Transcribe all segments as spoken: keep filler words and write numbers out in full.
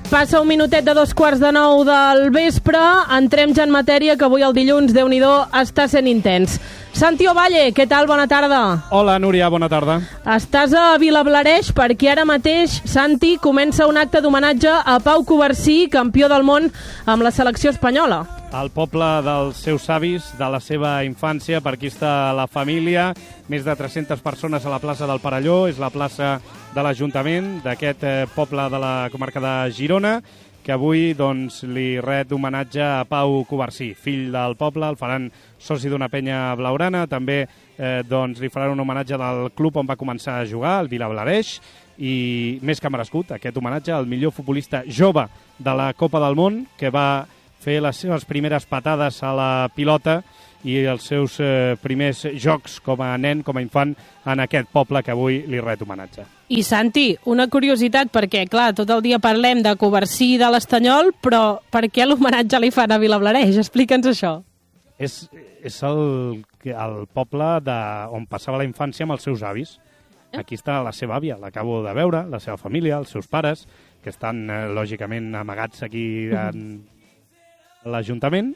Passa un minutet de dos quarts de nou del vespre. Entrem ja en matèria, que avui el dilluns, Déu-n'hi-do, està sent intens. Santi Ovalle, què tal? Bona tarda. Hola, Núria, bona tarda. Estàs a Vilablareix perquè ara mateix, Santi, comença un acte d'homenatge a Pau Covarsí, campió del món amb la selecció espanyola. El poble dels seus avis, de la seva infància, per aquí està la família, més de tres-centes persones a la plaça del Perelló, és la plaça de l'Ajuntament d'aquest eh, poble de la comarca de Girona, que avui doncs, li ret homenatge a Pau Covarsí, fill del poble, el faran soci d'una penya blaurana, també eh, doncs, li faran un homenatge del club on va començar a jugar, el Vilablareix, i més que merescut aquest homenatge al millor futbolista jove de la Copa del Món, que va fer les seves primeres patades a la pilota i els seus eh, primers jocs com a nen, com a infant, en aquest poble que avui li ret homenatge. I Santi, una curiositat, perquè clar, tot el dia parlem de Covarsí i de l'Estanyol, però per què l'homenatge li fan a Vilablareix? Explica'ns això. És, és el, el poble de, on passava la infància amb els seus avis. Aquí està la seva àvia, l'acabo de veure, la seva família, els seus pares, que estan eh, lògicament amagats aquí en l'Ajuntament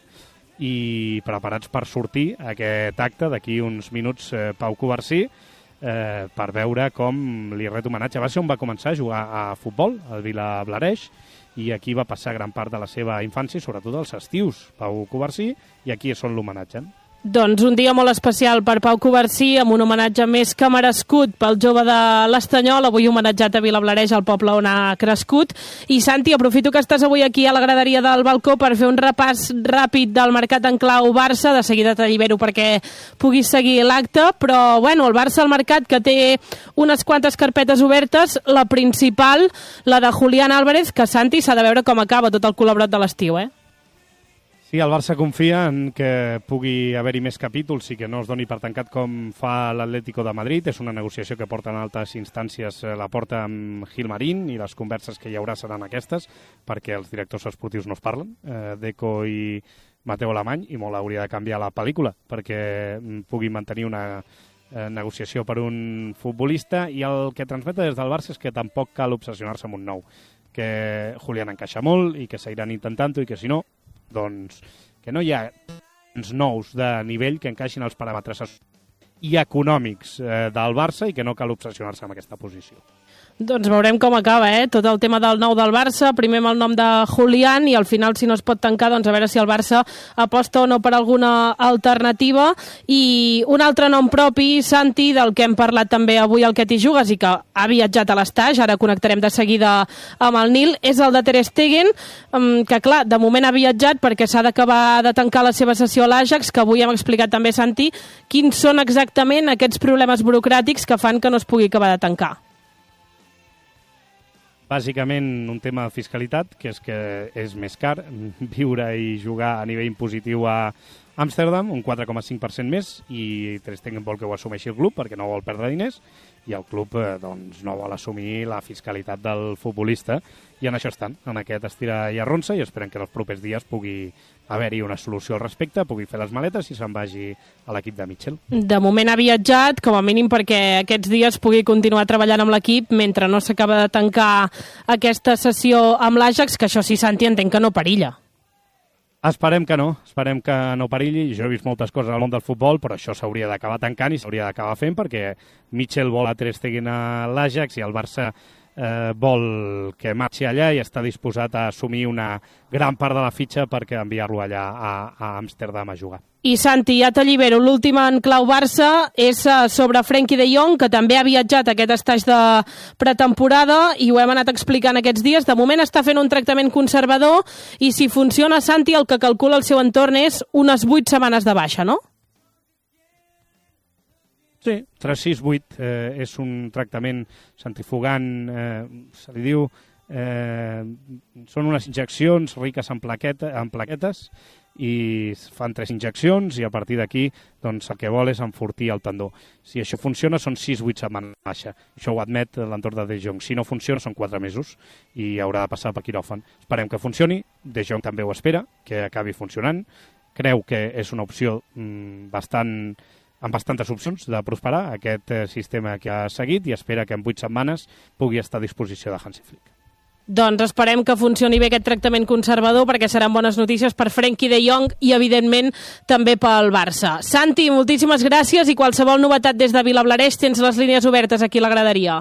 i preparats per sortir a aquest acte d'aquí uns minuts eh, Pau Covarsí eh, per veure com li ret homenatge. Va ser on va començar a jugar a futbol, al Vilablareix, i aquí va passar gran part de la seva infància i sobretot els estius, Pau Covarsí, i aquí és on l'homenatgen. Doncs un dia molt especial per Pau Covarsí, amb un homenatge més que merescut pel jove de l'Estanyol, avui homenatjat a Vilablareix, al poble on ha crescut. I Santi, aprofito que estàs avui aquí a la graderia del balcó per fer un repàs ràpid del mercat en clau Barça. De seguida t'allibero perquè puguis seguir l'acte, però bueno, el Barça al mercat, que té unes quantes carpetes obertes, la principal, la de Julián Álvarez, que Santi s'ha de veure com acaba tot el col·laborat de l'estiu, eh? Sí, el Barça confia en que pugui haver-hi més capítols i que no es doni per tancat com fa l'Atlético de Madrid. És una negociació que porta en altes instàncies la porta amb Gilmarín i les converses que hi haurà seran aquestes perquè els directors esportius no es parlen, eh, Deco i Mateu Alemany, i molt hauria de canviar la pel·lícula perquè pugui mantenir una eh, negociació per un futbolista, i el que transmeta des del Barça és que tampoc cal obsessionar-se amb un nou, que Julián encaixa molt i que seguiran intentant-ho i que si no, doncs que no hi ha uns nous de nivell que encaixin els paràmetres i econòmics eh, del Barça i que no cal obsessionar-se amb aquesta posició. Doncs veurem com acaba, eh? Tot el tema del nou del Barça, primer amb el nom de Julián i al final, si no es pot tancar, doncs a veure si el Barça aposta o no per alguna alternativa. I un altre nom propi, Santi, del que hem parlat també avui al Que t'hi jugues i que ha viatjat a l'Estaix, ara connectarem de seguida amb el Nil, és el de Ter Stegen, que clar, de moment ha viatjat perquè s'ha d'acabar de tancar la seva sessió a l'Ajax, que avui hem explicat també, Santi, quins són exactament aquests problemes burocràtics que fan que no es pugui acabar de tancar. Bàsicament un tema de fiscalitat, que és que és més car viure i jugar a nivell impositiu a Amsterdam, un quatre coma cinc per cent més, i Ter Stegen vol que ho assumeixi el club perquè no vol perdre diners, i el club eh, doncs, no vol assumir la fiscalitat del futbolista, i en això estan, en aquest estira i arronsa, i esperem que en els propers dies pugui haver-hi una solució al respecte, pugui fer les maletes i se'n vagi a l'equip de Mitchell. De moment ha viatjat, com a mínim perquè aquests dies pugui continuar treballant amb l'equip mentre no s'acaba de tancar aquesta sessió amb l'Ajax, que això sí, Santi, entenc que no perilla. Esperem que no, esperem que no perilli. Jo he vist moltes coses al món del futbol, però això s'hauria d'acabar tancant i s'hauria d'acabar fent perquè Mitchell vol a Ter Stegen a l'Ajax i el Barça eh, vol que marxi allà i està disposat a assumir una gran part de la fitxa perquè enviar-lo allà a, a Amsterdam a jugar. I Santi, ja t'allibero, l'última en clau Barça és sobre Frenkie de Jong, que també ha viatjat a aquest estaix de pretemporada i ho hem anat explicant aquests dies. De moment està fent un tractament conservador i si funciona, Santi, el que calcula el seu entorn és unes vuit setmanes de baixa, no? Sí, tres sis vuit eh, és un tractament centrifugant, eh, se li diu, eh, són unes injeccions riques en, plaqueta, en plaquetes, i fan tres injeccions i a partir d'aquí doncs, el que vol és enfortir el tendó. Si això funciona són sis vuit setmanes baixa. Això ho admet l'entorn de De Jong. Si no funciona són quatre mesos i haurà de passar per quiròfan. Esperem que funcioni. De Jong també ho espera, que acabi funcionant. Creu que és una opció mmm, bastant amb bastantes opcions de prosperar aquest eh, sistema que ha seguit i espera que en vuit setmanes pugui estar a disposició de Hansi Flick. Doncs esperem que funcioni bé aquest tractament conservador, perquè seran bones notícies per Frenkie de Jong i, evidentment, també pel Barça. Santi, moltíssimes gràcies, i qualsevol novetat des de Vilablareix tens les línies obertes aquí a la graderia.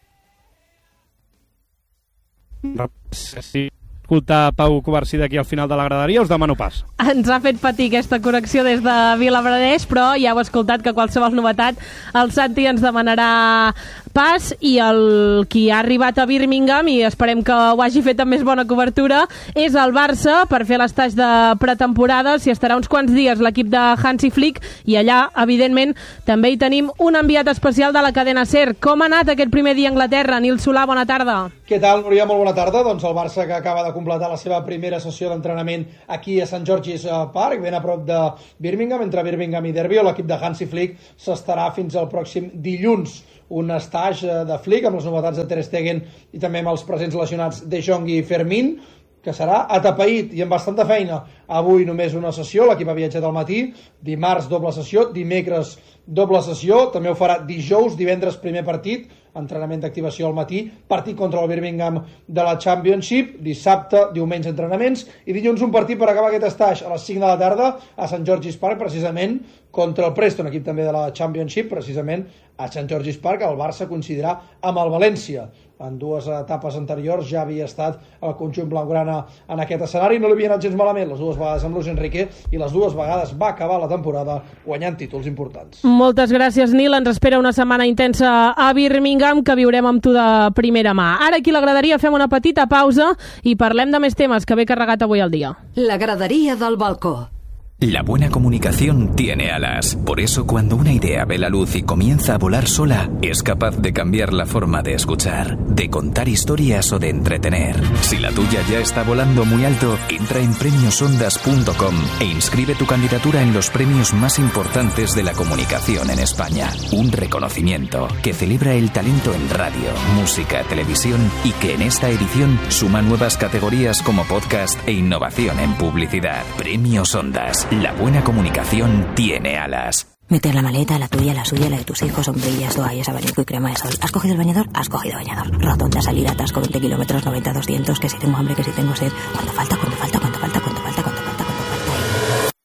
Sí. Escoltar Pau Covarsí d'aquí al final de la graderia, us demano pas. Ens ha fet patir aquesta connexió des de Vilablareix, però ja heu escoltat que qualsevol novetat el Santi ens demanarà pas, i el qui ha arribat a Birmingham, i esperem que ho hagi fet amb més bona cobertura, és el Barça per fer l'estatge de pretemporada. S'hi estarà uns quants dies l'equip de Hansi Flick, i allà, evidentment, també hi tenim un enviat especial de la cadena SER. Com ha anat aquest primer dia a Anglaterra? Nil Solà, bona tarda. Què tal, Núria? Molt bona tarda. Doncs el Barça, que acaba de completar la seva primera sessió d'entrenament aquí a Sant George's Park, ben a prop de Birmingham, entre Birmingham i Derby, on l'equip de Hansi Flick s'estarà fins al pròxim dilluns. Un estatge de Flick amb les novetats de Ter Stegen i també amb els presents lesionats De Jong i Fermín, que serà atapeït i amb bastanta feina. Avui només una sessió, l'equip ha viatjat al matí, dimarts doble sessió, dimecres doble sessió, també ho farà dijous, divendres primer partit, entrenament d'activació al matí, partit contra el Birmingham de la Championship, dissabte, diumenge entrenaments, i dilluns un partit per acabar aquest estatge a les cinc de la tarda a Sant George's Park, precisament contra el Preston, equip també de la Championship, precisament a Sant George's Park. El Barça coincidirà amb el València. En dues etapes anteriors ja havia estat el conjunt blaugrana en aquest escenari, no li havia anat gens malament, les dues vegades amb Luis Enrique, i les dues vegades va acabar la temporada guanyant títols importants. Moltes gràcies, Nil. Ens espera una setmana intensa a Birmingham, que viurem amb tu de primera mà. Ara aquí a la graderia fem una petita pausa i parlem de més temes que ve carregat avui al dia. La graderia del balcó. La buena comunicación tiene alas. Por eso, cuando una idea ve la luz y comienza a volar sola, es capaz de cambiar la forma de escuchar, de contar historias o de entretener. Si la tuya ya está volando muy alto, entra en premios ondas punto com e inscribe tu candidatura en los premios más importantes de la comunicación en España. Un reconocimiento que celebra el talento en radio, música, televisión, y que en esta edición suma nuevas categorías como podcast e innovación en publicidad. Premios Ondas. La buena comunicación tiene alas. Meter la maleta, la tuya, la suya, la de tus hijos, sombrillas, toallas, abanico y crema de sol. ¿Has cogido el bañador? Has cogido bañador. Rotonda, salir, atasco, veinte kilómetros, noventa, doscientos, que si tengo hambre, que si tengo sed. ¿Cuánto falta? ¿Cuánto falta? ¿Cuánto falta? ¿Cuánto falta? ¿Cuánto falta? ¿Cuánto falta?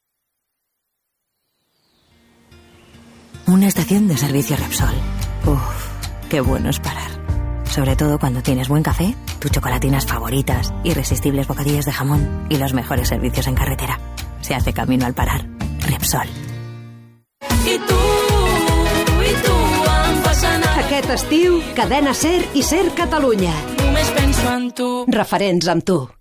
Una estación de servicio Repsol. Uf, qué bueno es parar. Sobre todo cuando tienes buen café, tus chocolatinas favoritas, irresistibles bocadillos de jamón y los mejores servicios en carretera. Se hace camino al parar. Repsol. I tu, i tu em fas anar. Aquest estiu, Cadena SER i SER Catalunya. Només penso en tu. Referents amb tu.